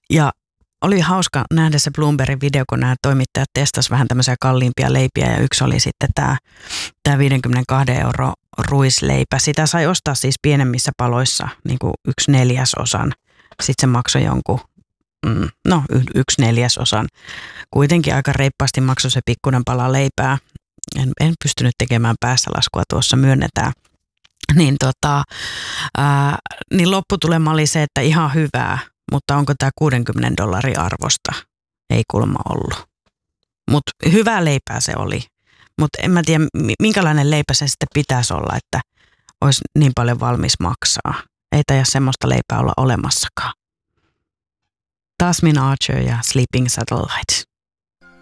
Ja oli hauska nähdä se Bloombergin video, kun nämä toimittajat testasivat vähän tämmöisiä kalliimpia leipiä ja yksi oli sitten tämä 52 € ruisleipä. Sitä sai ostaa siis pienemmissä paloissa niin kuin 1/4. Sitten se maksoi jonkun, 1/4. Kuitenkin aika reippaasti maksoi se pikkuinen pala leipää. En pystynyt tekemään päässä laskua, tuossa myönnetään. Niin lopputulema oli se, että ihan hyvää, mutta onko tämä $60 arvosta? Ei kuulemma ollut. Mutta hyvää leipää se oli. Mutta en mä tiedä, minkälainen leipä se sitten pitäisi olla, että olisi niin paljon valmis maksaa. Ei taida semmoista leipää olla olemassakaan. Taas Min Archer ja Sleeping Satellite.